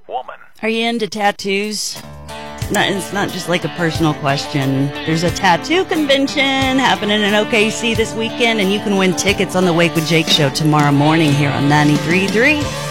woman. Are you into tattoos? It's not just like a personal question. There's a tattoo convention happening in OKC this weekend, and you can win tickets on the Wake with Jake show tomorrow morning here on 93.3.